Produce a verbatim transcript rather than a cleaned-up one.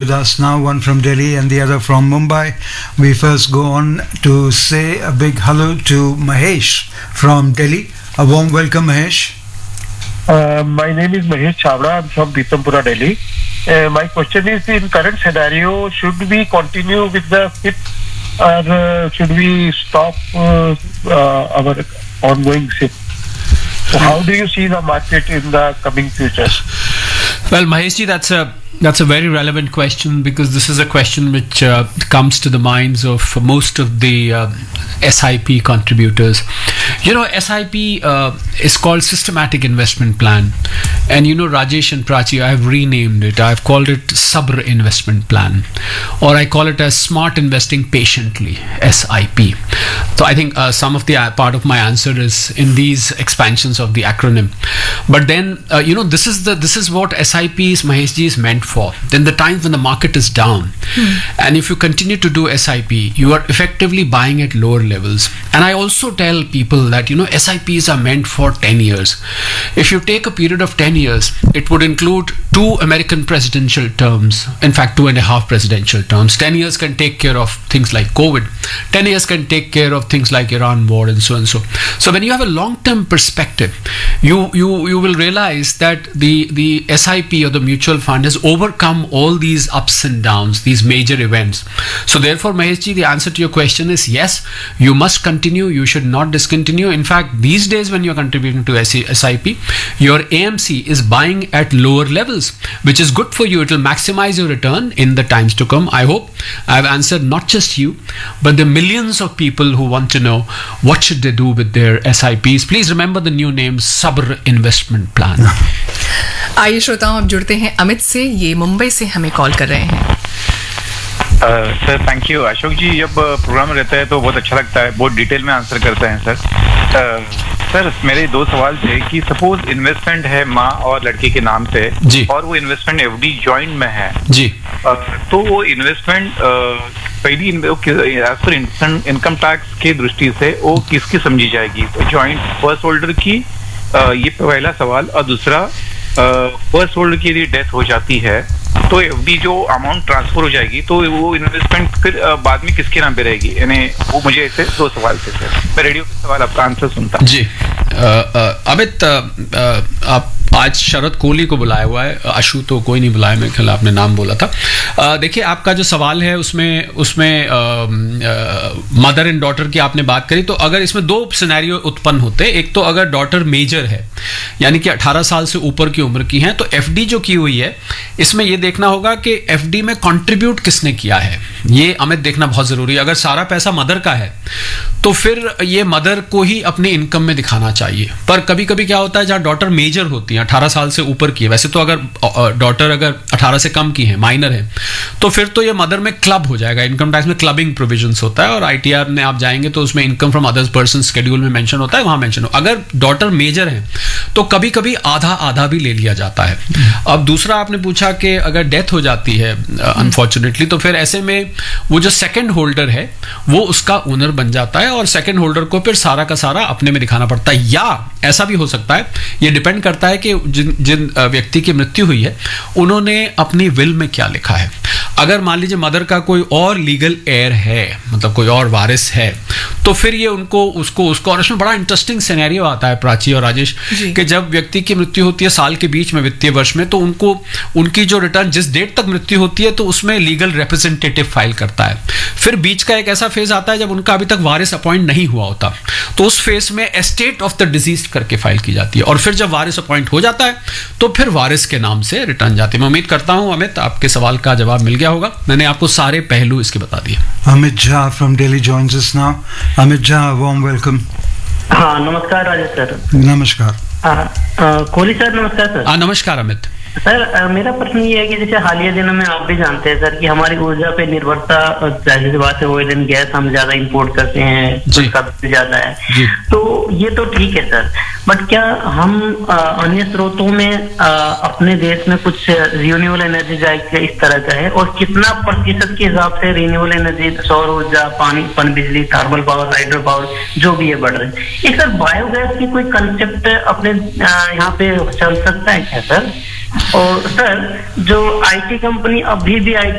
with us now, one from Delhi and the other from Mumbai. We first go on to say a big hello to Mahesh from Delhi. A warm welcome, Mahesh. Uh, my name is Mahesh Chavda. I'm from Pitampura, Delhi. Uh, my question is, in current scenario, should we continue with the S I P or uh, should we stop uh, uh, our ongoing S I P? So how do you see the market in the coming future? Well, Maheshji, that's a that's a very relevant question, because this is a question which uh, comes to the minds of most of the uh, S I P contributors. You know, S I P uh, is called Systematic Investment Plan, and you know, Rajesh and Prachi, I have renamed it. I've called it Sabr Investment Plan, or I call it as Smart Investing Patiently, S I P. So I think uh, some of the uh, part of my answer is in these expansions of the acronym. But then uh, you know, this is the this is what S I P is, Maheshji, is meant for. Then the times when the market is down, hmm. and if you continue to do S I P, you are effectively buying at lower levels. And I also tell people that, you know, S I Ps are meant for ten years. If you take a period of ten years, it would include two American presidential terms, in fact two and a half presidential terms. ten years can take care of things like COVID, ten years can take care of things like Iran war, and so and so. So when you have a long-term perspective, you you you will realize that the the S I P or the mutual fund has overcome all these ups and downs, these major events. So therefore, Maheshji, the answer to your question is yes, you must continue, you should not discontinue. In fact, these days when you're contributing to S I P, your A M C is buying at lower levels, which is good for you. It will maximize your return in the times to come. I hope I've answered not just you, but the millions of people who want to know what should they do with their S I Ps. Please remember the new name, Sabr Investment Plan. आइए श्रोताओं, अब जुड़ते हैं अमित से। ये मुंबई से हमें call कर रहे हैं। Sir thank you. अशोक जी, जब प्रोग्राम रहता है तो बहुत अच्छा लगता है, बहुत डिटेल में आंसर करते हैं सर। सर मेरे दो सवाल थे कि सपोज इन्वेस्टमेंट है माँ और लड़के के नाम पे जी, और वो इन्वेस्टमेंट एफडी जॉइंट में है जी, तो वो इन्वेस्टमेंट पहली एज पर इनकम टैक्स के दृष्टि से वो किसकी समझी जाएगी? तो जॉइंट फर्स्ट होल्डर की, ये पहला सवाल। और दूसरा, फर्स्ट होल्डर की यदि डेथ हो जाती है तो एफडी जो अमाउंट ट्रांसफर हो जाएगी तो वो इन्वेस्टमेंट फिर बाद में किसके नाम पे रहेगी? यानी वो मुझे ऐसे दो सवाल थे सर। मैं रेडियो के सवाल आपका आंसर सुनता जी। अमित, आप आज शरद कोहली को बुलाया हुआ है, अशु तो कोई नहीं बुलाया, मेरे ख्याल आपने नाम बोला था। देखिए, आपका जो सवाल है उसमें उसमें मदर एंड डॉटर की आपने बात करी, तो अगर इसमें दो सिनेरियो उत्पन्न होते, एक तो अगर डॉटर मेजर है यानी कि अठारह साल से ऊपर की उम्र की है, तो एफडी जो की हुई है इसमें यह देखना होगा कि एफडी में कंट्रीब्यूट किसने किया है, ये अमित देखना बहुत जरूरी है। अगर सारा पैसा मदर का है तो फिर ये मदर को ही अपनी इनकम में दिखाना चाहिए। पर कभी कभी क्या होता है, जहां डॉटर मेजर होती है, अठारह साल से ऊपर की है, वैसे तो अगर डॉटर अगर अठारह से कम की है, माइनर है, तो फिर तो ये मदर में क्लब हो जाएगा। इनकम टैक्स में क्लबिंग प्रोविजंस होता है, और आईटीआर में आप जाएंगे तो उसमें income from others person schedule में मेंशन होता है, वहां मेंशन हो। अगर डॉटर मेजर है तो कभी कभी आधा आधा भी ले लिया जाता है। अब दूसरा आपने पूछा कि अगर डेथ हो जाती है अनफॉर्चुनेटली, तो फिर ऐसे में वो जो सेकंड होल्डर है वो उसका ओनर बन जाता है, और सेकंड होल्डर को फिर सारा का सारा अपने में दिखाना पड़ता है। या ऐसा भी हो सकता है, ये डिपेंड करता है कि जिन जिन व्यक्ति की मृत्यु हुई है उन्होंने अपनी विल में क्या लिखा है। अगर मान लीजिए मदर का कोई और लीगल एयर है, मतलब कोई और वारिस है, तो फिर ये उनको उसको उसको और इसमें बड़ा इंटरेस्टिंग सिनेरियो आता है प्राची और राजेश, कि जब व्यक्ति की मृत्यु होती है साल के बीच में, वित्तीय वर्ष में, तो उनको उनकी जो रिटर्न जिस डेट तक मृत्यु होती है तो उसमें लीगल रिप्रेजेंटेटिव फाइल करता है। फिर बीच का एक ऐसा फेज आता है जब उनका अभी तक वारिस अपॉइंट नहीं हुआ होता, तो उस फेज में एस्टेट ऑफ द डिजीज करके फाइल की जाती है, और फिर जब वारिस अपॉइंट हो जाता है तो फिर वारिस के नाम से रिटर्न जाती है। मैं उम्मीद करता हूं अमित आपके सवाल का जवाब मिल गया होगा, मैंने आपको सारे पहलू इसके बता दिए। Amit Jha from Delhi joins us now. Amit Jha, warm welcome. हाँ नमस्कार राजेश सर। नमस्कार। कोहली सर नमस्कार सर। हाँ नमस्कार अमित। सर मेरा प्रश्न ये है कि जैसे हालिया दिनों में आप भी जानते हैं सर कि हमारी ऊर्जा पे निर्भरता, जाहिर सी बात है, ऑयल एंड गैस हम ज्यादा इंपोर्ट करते हैं, उसका भी ज्यादा है, तो ये तो ठीक है सर, बट क्या हम अन्य स्रोतों में आ, अपने देश में कुछ रिन्यूएबल एनर्जी जाएगा इस तरह का है, और कितना प्रतिशत के हिसाब से रिन्यूएबल एनर्जी, सौर ऊर्जा, पानी पन बिजली, थर्मल पावर, हाइड्रो पावर जो भी है बढ़ रहे हैं, एक सर बायोगैस की कोई कंसेप्ट अपने यहाँ पे चल सकता है क्या सर? और सर जो आईटी कंपनी अभी भी आई